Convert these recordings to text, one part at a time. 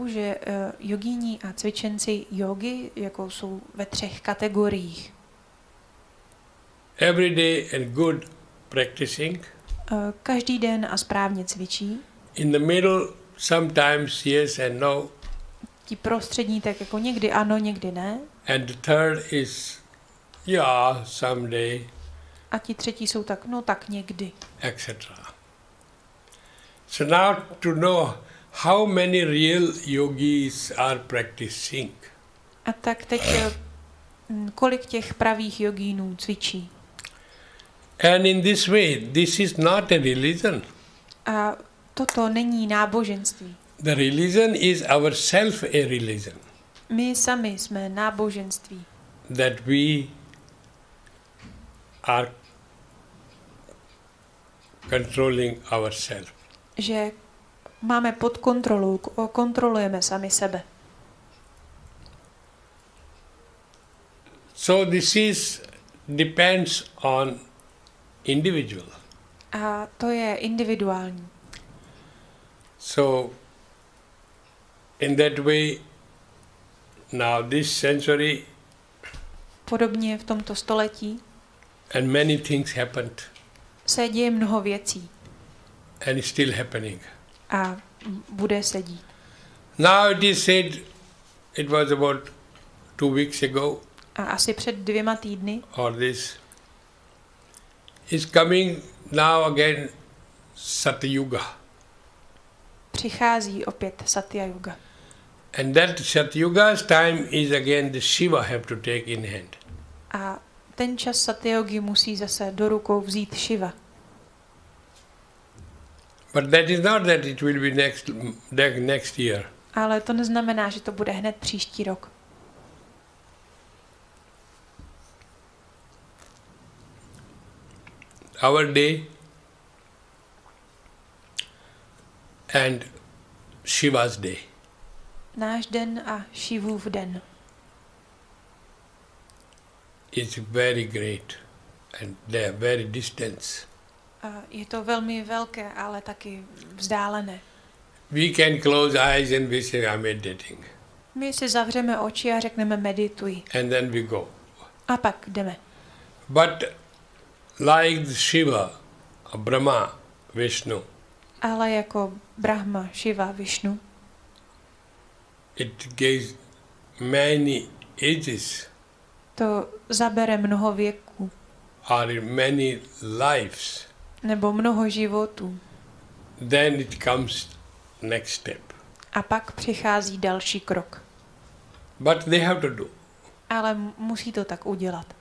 chápu, že jogíni a cvičenci jogy jako jsou ve 3 kategoriích. Every day and good practicing. Každý den a správně cvičí. In the middle, sometimes yes and no. Ti prostřední tak jako někdy ano, někdy ne. And the third is, yeah, someday. A ti třetí jsou tak, no tak někdy. Etc. So now to know how many real yogis are practicing. A tak teď kolik těch pravých jogínů cvičí? And in this way, this is not a religion. A toto není náboženství. The religion is ourself a religion. My sami jsme náboženství. That we are controlling ourselves. Že máme pod kontrolou, kontrolujeme sami sebe. So this is depends on individual. A to je individuální. So in that way, now this century Podobně v tomto století and many things happened se děje mnoho věcí and it's still happening. a bude se dít. Now it is said, it was about 2 weeks ago, A asi před 2 týdny or this is coming now again Satyuga. přichází opět Satya Yuga. And that Satyuga's time is again the Shiva have to take in hand. A ten čas Satyogy musí zase do rukou vzít Shiva. But that is not that it will be next year. Ale to neznamená, že to bude hned příští rok. Our day and Shiva's day. Náš den a Shivův den is very great and they are very distant. a je to velmi velké, ale taky vzdálené. We can close eyes and we say I'm meditating. My si zavřeme oči a řekneme medituji. And then we go. A pak jdeme. But like Shiva, Brahma, Vishnu, Ale jako Brahma, Shiva, Vishnu, it gives many ages to zabere mnoho věků or many lives. nebo mnoho životů. Then it comes next step. A pak přichází další krok. But they have to do. Ale musí to tak udělat.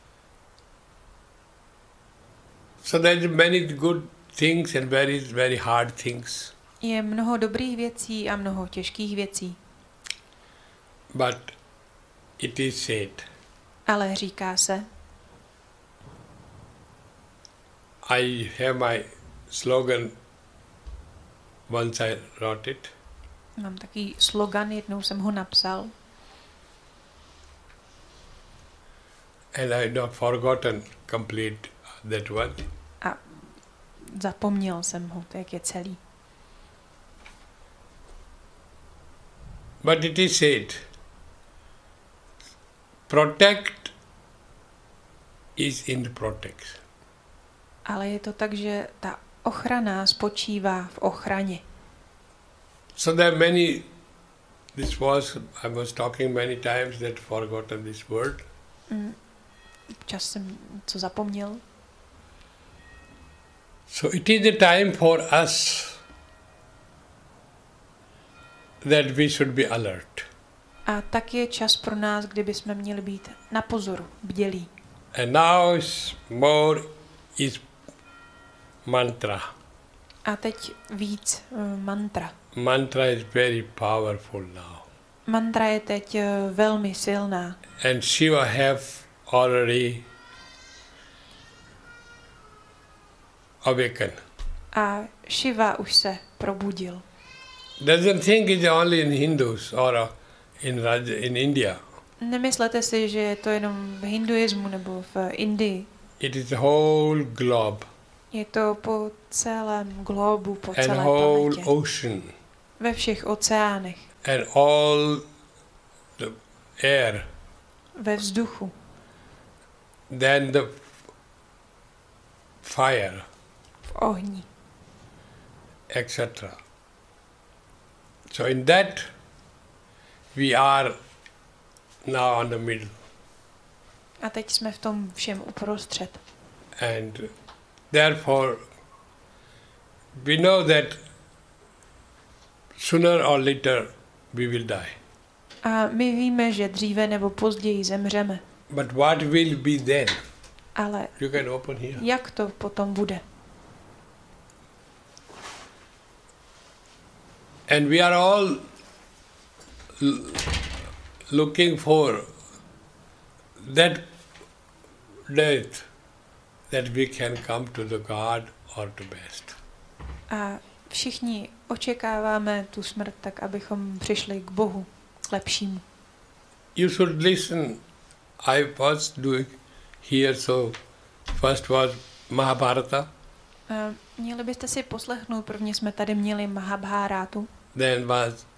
So there's many good things and very, very hard things. Je mnoho dobrých věcí a mnoho těžkých věcí. But it is said, Ale říká se, I have my slogan, once I wrote it, mám takový slogan, jednou jsem ho napsal and I have forgotten complete that one. a zapomněl jsem ho, tak je celý. But it is said, protect is in the protect. Ale je to tak, že ta ochrana spočívá v ochraně. So there are many, I was talking many times that forgotten this word. Čas jsem co zapomněl. So it is the time for us that we should be alert. A tak je čas pro nás, kdy bychom měli být na pozoru, bdělí. And now more is mantra. A teď víc mantra. Mantra is very powerful now. Mantra je teď velmi silná. And Shiva have already awakened. A Shiva už se probudil. Doesn't think it's only in Hindus or in India. Nemyslete si, že je to jenom v hinduismu nebo v Indii. It is the whole globe Je to po celém globu, po and celé whole planetě. ocean. Ve všech oceánech. and all the air, ve vzduchu, then the fire, v ohni. etc. So in that we are now on the middle. A teď jsme v tom všem uprostřed. And therefore we know that sooner or later we will die. A my víme, že dříve nebo později zemřeme. But what will be then? Ale You can open here. jak to potom bude? And we are all looking for that death that we can come to the God or to best. A všichni očekáváme tu smrt tak, abychom přišli k Bohu, k lepšímu. You should listen. I was doing here, so first was Mahabharata, Měli byste si poslechnout, prvně jsme tady měli Mahabhárátu, then was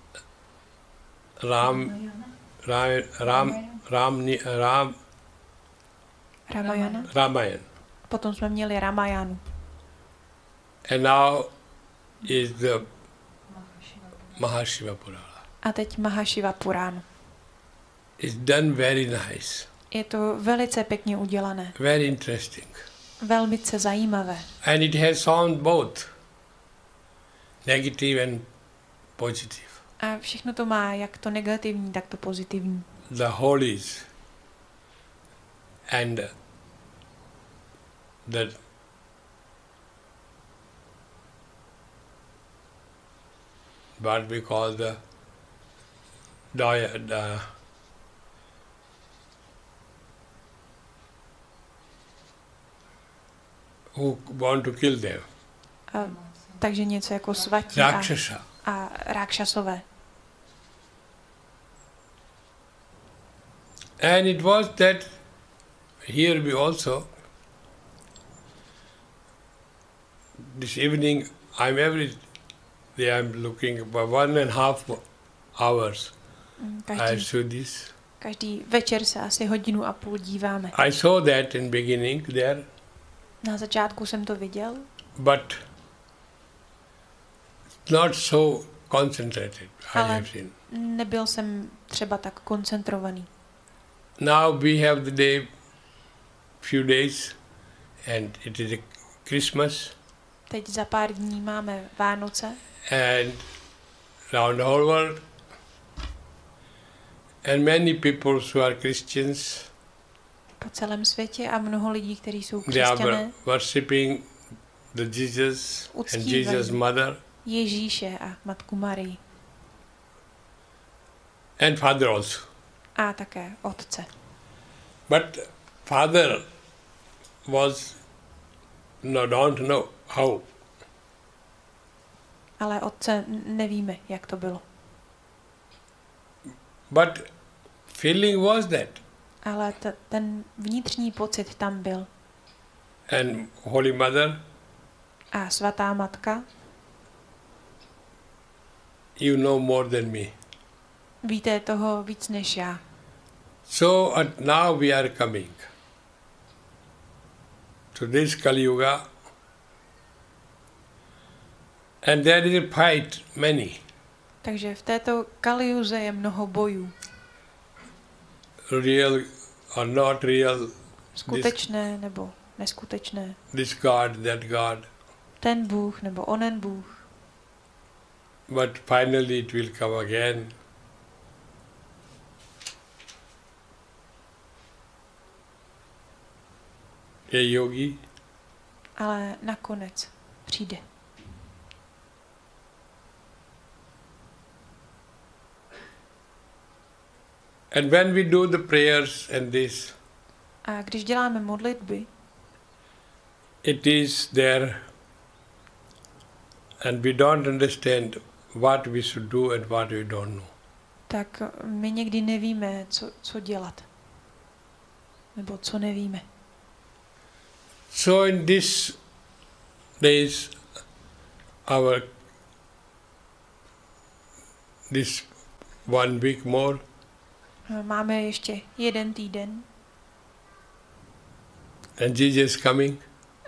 Ramayana, potom jsme měli Ramajánu and now is the Mahashiva Purana. a teď Mahashiva Puránu. It's done very nice, Je to velice pěkně udělané, very interesting. velice zajímavé. And it has sound both negative and positive. A všechno to má jak to negativní, tak to pozitivní. The holies and the what we call the who want to kill them. Takže něco jako svatí Rakshasa. a rákšasové. And it was that here we also, this evening, I'm looking for 1.5 hours. I saw this. Každý večer se asi 1.5 hodiny díváme. I saw that in beginning there, Na začátku jsem to viděl, but not so concentrated, I Ale have seen. nebyl jsem třeba tak koncentrovaný. Now we have the day, few days, and it is a Christmas, Teď za pár dní máme Vánoce and around the whole world, and many people who are Christians, po celém světě a mnoho lidí, kteří jsou they are křesťané, worshipping the Jesus and Uctívají. Jesus' mother Ježíše a Matku Marii and Father also. a také Otce. But Father was, don't know how. Ale Otce nevíme, jak to bylo. But feeling was that. Ale ten vnitřní pocit tam byl. And Holy Mother, A svatá matka, you know more than me. víte toho víc než já. So now we are coming to this Kali Yuga, and there is a fight, many. Takže v této Kalijuze je mnoho bojů. Real or not real, Skutečné nebo neskutečné. this God, that God. Ten Bůh nebo onen Bůh. But finally it will come again. A yogi, Ale nakonec přijde. and when we do the prayers and this, A když děláme modlitby, it is there, and we don't understand what we should do and what we don't know. tak my někdy nevíme, co dělat. Nebo co nevíme. So in these days, this 1 week more. Máme ještě 1 týden. And Jesus is coming.